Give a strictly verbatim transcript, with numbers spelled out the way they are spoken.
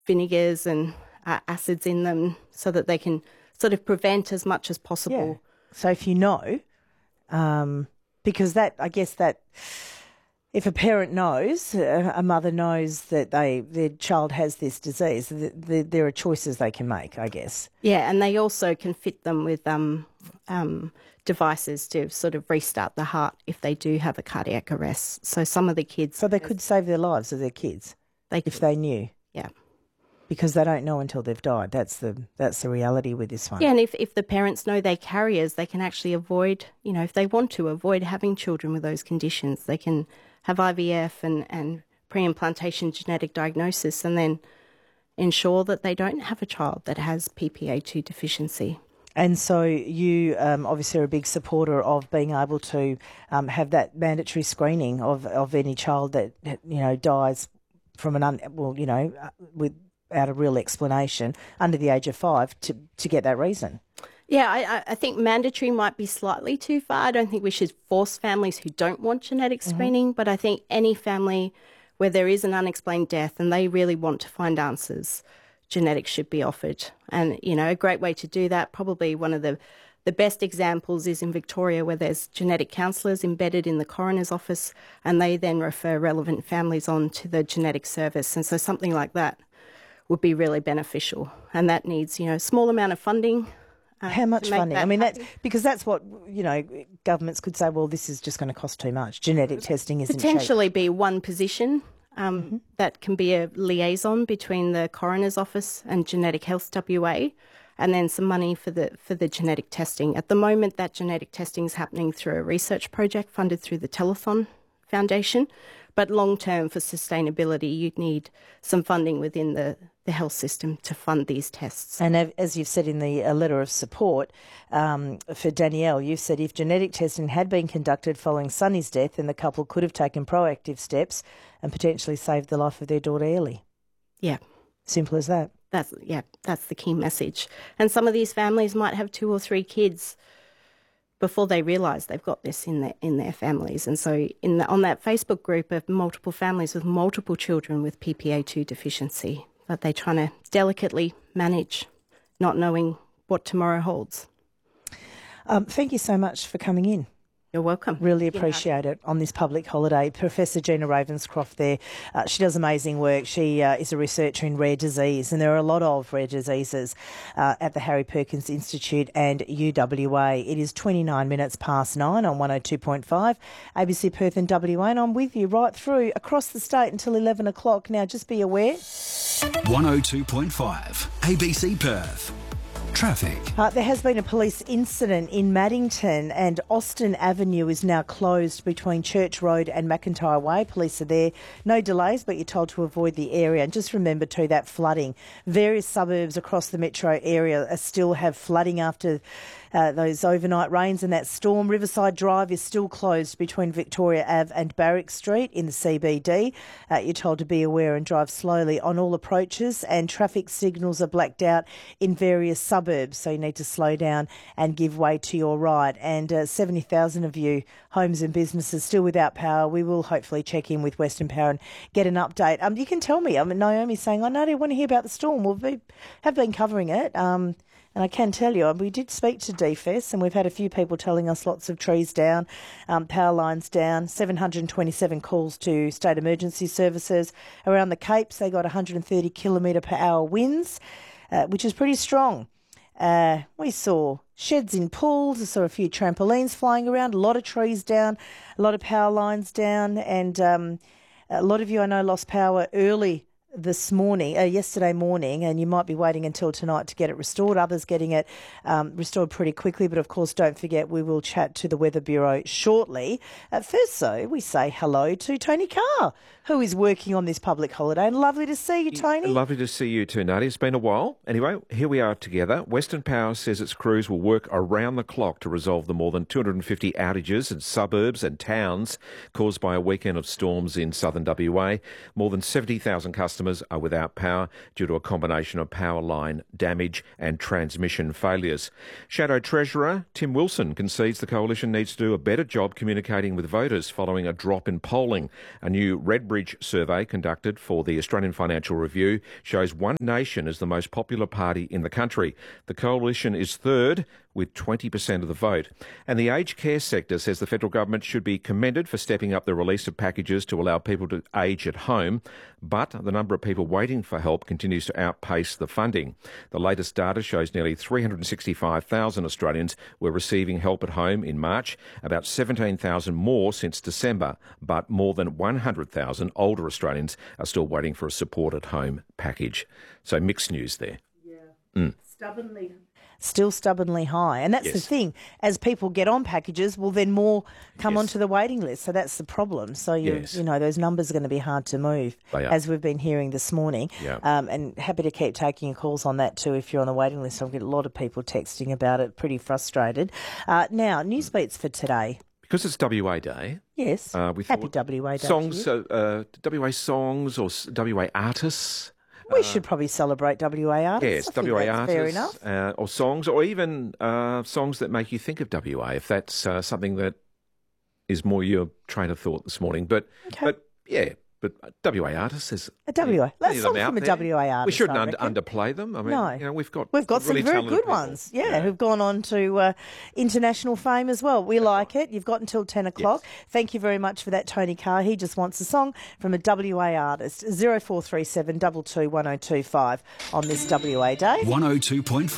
vinegars and uh, acids in them so that they can sort of prevent as much as possible. Yeah. So if you know, um, because that, I guess that if a parent knows, uh, a mother knows that they their child has this disease, th- th- there are choices they can make, I guess. Yeah, and they also can fit them with um, um, devices to sort of restart the heart if they do have a cardiac arrest. So some of the kids... So they could save their lives of their kids they if they knew. Yeah. Because they don't know until they've died. That's the that's the reality with this one. Yeah, and if, if the parents know they're carriers, they can actually avoid, you know, if they want to, avoid having children with those conditions. They can have I V F and, and pre-implantation genetic diagnosis and then ensure that they don't have a child that has P P A two deficiency. And so you um, obviously are a big supporter of being able to um, have that mandatory screening of, of any child that, you know, dies from an, un, well, you know, without a real explanation under the age of five to, to get that reason. Yeah, I, I think mandatory might be slightly too far. I don't think we should force families who don't want genetic screening, mm-hmm. but I think any family where there is an unexplained death and they really want to find answers, genetics should be offered. And, you know, a great way to do that, probably one of the, the best examples is in Victoria where there's genetic counsellors embedded in the coroner's office and they then refer relevant families on to the genetic service. And so something like that would be really beneficial. And that needs, you know, a small amount of funding. Uh, How much funding? That I mean, that's because that's what, you know, governments could say, well, this is just going to cost too much. Genetic testing isn't potentially cheap. Be one position um, mm-hmm. that can be a liaison between the coroner's office and Genetic Health W A, and then some money for the for the genetic testing. At the moment, that genetic testing is happening through a research project funded through the Telethon Foundation. But long-term, for sustainability, you'd need some funding within the, the health system to fund these tests. And as you've said in the uh, letter of support um, for Danielle, you've said if genetic testing had been conducted following Sonny's death, then the couple could have taken proactive steps and potentially saved the life of their daughter Ellie. Yeah. Simple as that. That's yeah, that's the key message. And some of these families might have two or three kids before they realise they've got this in their in their families. And so in the, on that Facebook group of multiple families with multiple children with P P A two deficiency that they're trying to delicately manage, not knowing what tomorrow holds. Um, thank you so much for coming in. You're welcome. Really appreciate it on this public holiday. Professor Gina Ravenscroft there, uh, she does amazing work. She uh, is a researcher in rare disease, and there are a lot of rare diseases uh, at the Harry Perkins Institute and U W A. It is twenty-nine minutes past nine on one oh two point five, A B C Perth and W A, and I'm with you right through across the state until eleven o'clock. Now, just be aware. one oh two point five, A B C Perth. Traffic. Uh, there has been a police incident in Maddington and Austin Avenue is now closed between Church Road and McIntyre Way. Police are there. No delays, but you're told to avoid the area. And just remember too that flooding. Various suburbs across the metro area still have flooding after uh, those overnight rains and that storm. Riverside Drive is still closed between Victoria Ave and Barrack Street in the C B D. Uh, you're told to be aware and drive slowly on all approaches, and traffic signals are blacked out in various suburbs, so you need to slow down and give way to your right. And uh, seventy thousand of you, homes and businesses, still without power. We will hopefully check in with Western Power and get an update. Um, you can tell me, I mean, Naomi's saying, I know I want to hear about the storm. We'll be, have been covering it. Um, And I can tell you, we did speak to D F E S and we've had a few people telling us lots of trees down, um, power lines down, seven hundred twenty-seven calls to state emergency services. Around the Capes, they got one hundred thirty kilometre per hour winds, uh, which is pretty strong. Uh, we saw sheds in pools, I saw a few trampolines flying around, a lot of trees down, a lot of power lines down, and um, a lot of you I know lost power early this morning, uh, yesterday morning, and you might be waiting until tonight to get it restored. Others getting it um, restored pretty quickly, but of course don't forget we will chat to the Weather Bureau shortly. At first though, we say hello to Tony Carr, who is working on this public holiday, and lovely to see you, Tony. Lovely to see you too, Nadia. It's been a while. Anyway, here we are together. Western Power says its crews will work around the clock to resolve the more than two hundred fifty outages in suburbs and towns caused by a weekend of storms in southern W A. More than seventy thousand customers customers are without power due to a combination of power line damage and transmission failures. Shadow Treasurer Tim Wilson concedes the coalition needs to do a better job communicating with voters following a drop in polling. A new Redbridge survey conducted for the Australian Financial Review shows One Nation is the most popular party in the country. The coalition is third with twenty percent of the vote. And the aged care sector says the federal government should be commended for stepping up the release of packages to allow people to age at home, but the number of people waiting for help continues to outpace the funding. The latest data shows nearly three hundred sixty-five thousand Australians were receiving help at home in March, about seventeen thousand more since December, but more than one hundred thousand older Australians are still waiting for a support at home package. So mixed news there. Yeah. Mm. Stubbornly. Still stubbornly high. And that's Yes. the thing. As people get on packages, well, then more come Yes. onto the waiting list. So that's the problem. So, you Yes. you know, those numbers are going to be hard to move, They are. as we've been hearing this morning. Yeah. Um, and happy to keep taking your calls on that too if you're on the waiting list. I've got a lot of people texting about it, pretty frustrated. Uh, now, news beats for today. Because it's W A Day. Yes. Uh, we Happy thought W A Day. to songs, you. uh, uh, W A songs or s- W A artists. We should probably celebrate W A artists. Yes, I think W A that's artists, fair enough. uh, or songs, or even uh, songs that make you think of W A, if that's uh, something that is more your train of thought this morning. But, Okay. but yeah, but W A artists is A W A. plenty Let's of them song out from a there. W A artist. We shouldn't I un- reckon. underplay them. I mean, No. you know, we've got We've got really some very talented good people. ones, yeah, who've gone on to uh, international fame as well. We like it. You've got until ten o'clock. Thank you very much for that, Tony Carr. He just wants a song from a W A artist. zero four three seven two two one oh two five on this W A Day. one oh two point five.